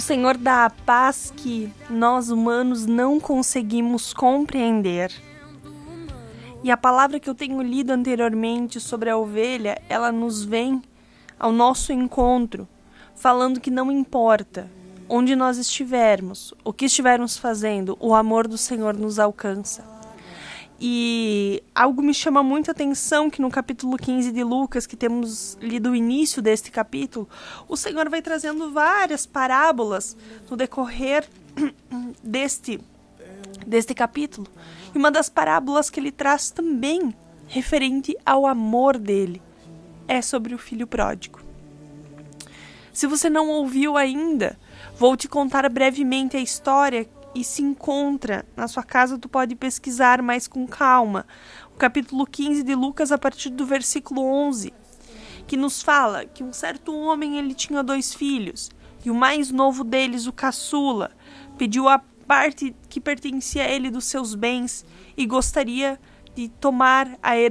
Senhor dá a paz que nós humanos não conseguimos compreender. E a palavra que eu tenho lido anteriormente sobre a ovelha, ela nos vem ao nosso encontro, falando que não importa onde nós estivermos, o que estivermos fazendo, o amor do Senhor nos alcança. E algo me chama muito a atenção que no capítulo 15 de Lucas, que temos lido o início deste capítulo, o Senhor vai trazendo várias parábolas no decorrer deste capítulo. E uma das parábolas que ele traz também, referente ao amor dele, é sobre o filho pródigo. Se você não ouviu ainda, vou te contar brevemente a história e se encontra na sua casa, tu pode pesquisar mais com calma. O capítulo 15 de Lucas, a partir do versículo 11, que nos fala que um certo homem ele tinha 2 filhos, e o mais novo deles, o caçula, pediu a parte que pertencia a ele dos seus bens e gostaria de tomar a herança